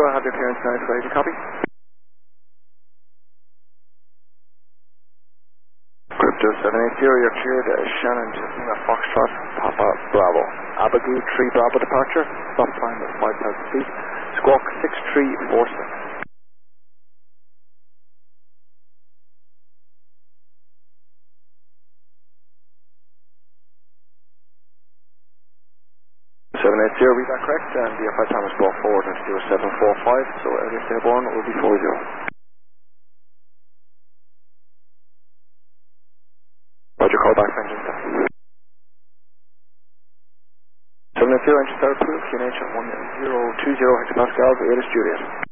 I have your clearance now for 80, copy. Crypto 780, you're cleared Shannon to Lima Foxtrot, Papa Bravo. Abagu 3 Bravo departure, stop time at 5,000 feet, squawk 6346. 780, read that correct, and the flight time is brought forward at 0745, so earliest airborne will be 40. Roger, call back, engine 780, engine start approved, QNH at 1020 hectopascals, 8 is Juliet.